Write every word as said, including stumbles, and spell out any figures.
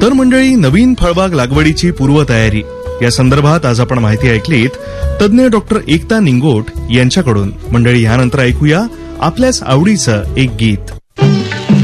तर मंडळी, नवीन फळबाग लागवडीची पूर्वतयारी या संदर्भात आज आपण माहिती ऐकलीत तज्ज्ञ डॉक्टर एकता निंगोट यांच्याकडून. मंडळी, यानंतर ऐकूया आपल्याच आवडीचं एक गीत.